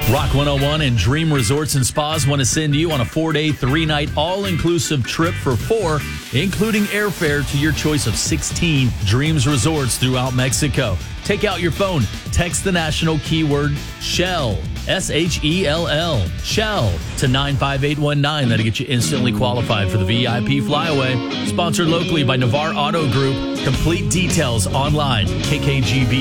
Rock 101 and Dream Resorts and Spas want to send you on a 4-day, 3-night, all-inclusive trip for 4, including airfare to your choice of 16 Dreams Resorts throughout Mexico. Take out your phone, text the national keyword Shell, S-H-E-L-L, Shell, to 95819. That'll get you instantly qualified for the VIP flyaway. Sponsored locally by Navarre Auto Group. Complete details online, kkgb